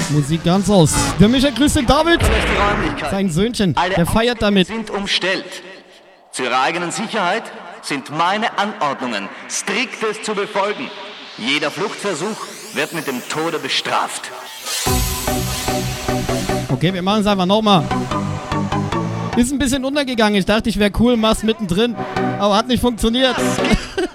Musik ganz aus. Der Micha grüßt den David. Sein Söhnchen, der feiert damit. Sind umstellt. Zu ihrer eigenen Sicherheit sind meine Anordnungen striktes zu befolgen. Jeder Fluchtversuch wird mit dem Tode bestraft. Okay, wir machen es einfach nochmal. Ist ein bisschen untergegangen. Ich dachte, ich wäre cool, mach's mittendrin. Aber hat nicht funktioniert.